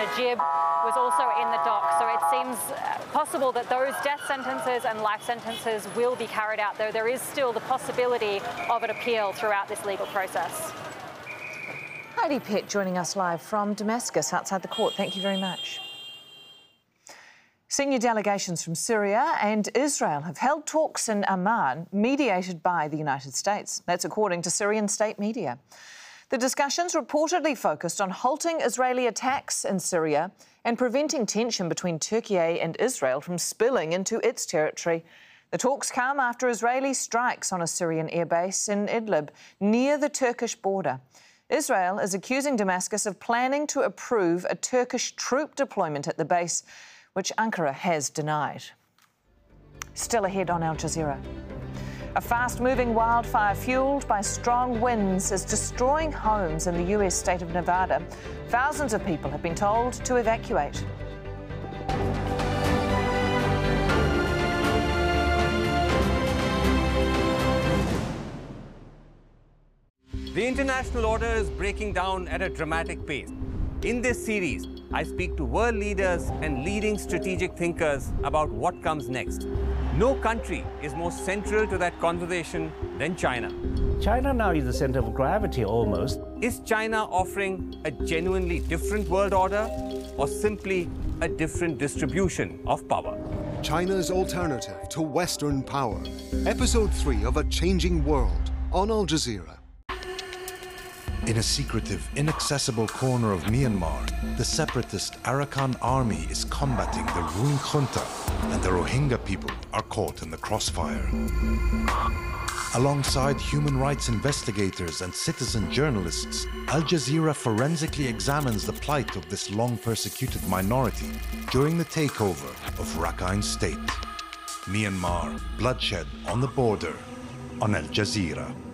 Najib was also in the dock. So it seems possible that those death sentences and life sentences will be carried out, though there is still the possibility of an appeal throughout this legal process. Heidi Pett joining us live from Damascus outside the court. Thank you very much. Senior delegations from Syria and Israel have held talks in Amman, mediated by the United States. That's according to Syrian state media. The discussions reportedly focused on halting Israeli attacks in Syria and preventing tension between Turkey and Israel from spilling into its territory. The talks come after Israeli strikes on a Syrian airbase in Idlib, near the Turkish border. Israel is accusing Damascus of planning to approve a Turkish troop deployment at the base, which Ankara has denied. Still ahead on Al Jazeera. A fast-moving wildfire fuelled by strong winds is destroying homes in the US state of Nevada. Thousands of people have been told to evacuate. The international order is breaking down at a dramatic pace. In this series, I speak to world leaders and leading strategic thinkers about what comes next. No country is more central to that conversation than China. China now is the center of gravity almost. Is China offering a genuinely different world order or simply a different distribution of power? China's alternative to Western power. Episode 3 of A Changing World on Al Jazeera. In a secretive, inaccessible corner of Myanmar, the separatist Arakan army is combating the ruling junta, and the Rohingya people are caught in the crossfire. Alongside human rights investigators and citizen journalists, Al Jazeera forensically examines the plight of this long-persecuted minority during the takeover of Rakhine State. Myanmar, bloodshed on the border, on Al Jazeera.